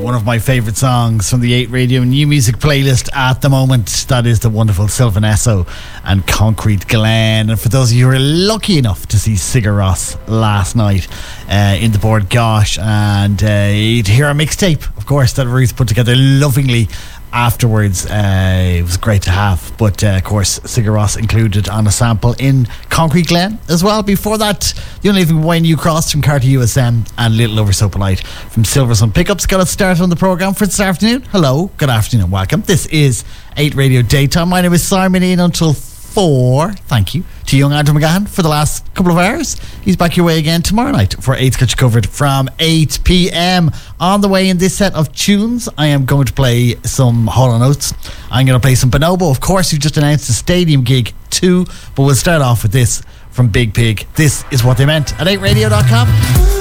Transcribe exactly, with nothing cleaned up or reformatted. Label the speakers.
Speaker 1: one of my favourite songs from the eight Radio New Music playlist at the moment. That is the wonderful Sylvan Esso and Concrete Glen. And for those of you who are lucky enough to see Sigur Rós last night uh, in the Board Gosh, and uh, to hear a mixtape, of course, that Ruth put together lovingly afterwards, uh, it was great to have. But uh, of course, Sigur Rós included on a sample in Concrete Glen as well. Before that, The Only Living When You Crossed from Carter U S M and Little Over So Polite from Silver Sun Pickups. Got us started on the programme for this afternoon. Hello, good afternoon, welcome. This is eight Radio Daytime. My name is Simon Ian until four. Thank you to young Andrew McGahan for the last couple of hours. He's back your way again tomorrow night for eight's Got You Covered from eight p.m. On the way in this set of tunes, I am going to play some Hall and Oates. I'm going to play some Bonobo. Of course, you just announced a stadium gig too, but we'll start off with this from Big Pig. This is What They Meant at eight radio dot com.